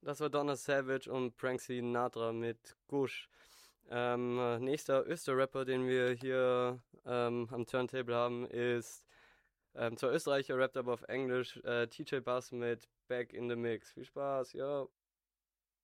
Das war Donna Savage und Frank Sinatra mit Gush. Nächster Öster-Rapper, den wir hier am Turntable haben, ist zwar Österreicher, rappt aber auf Englisch, TJ Bass mit Back in the Mix. Viel Spaß, ja.